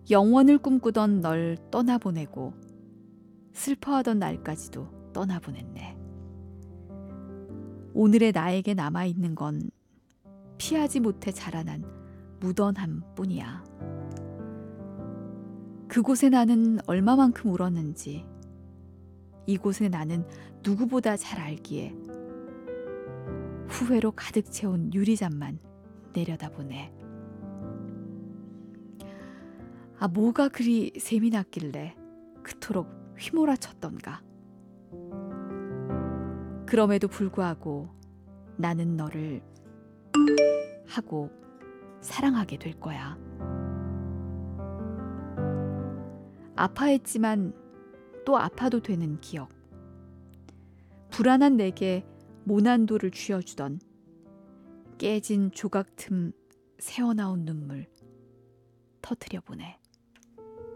영원을 꿈꾸던 널 떠나보내고 슬퍼하던 날까지도 떠나보냈네. 오늘의 나에게 남아있는 건 피하지 못해 자라난 무던함 뿐이야. 그곳에 나는 얼마만큼 울었는지 이곳에 나는 누구보다 잘 알기에 후회로 가득 채운 유리잔만 내려다보네. 뭐가 그리 셈이 났길래 그토록 휘몰아쳤던가. 그럼에도 불구하고 나는 너를 하고 사랑하게 될 거야. 아파했지만 또 아파도 되는 기억. 불안한 내게 모난도를 쥐어주던 깨진 조각 틈 새어나온 눈물 터뜨려 보내.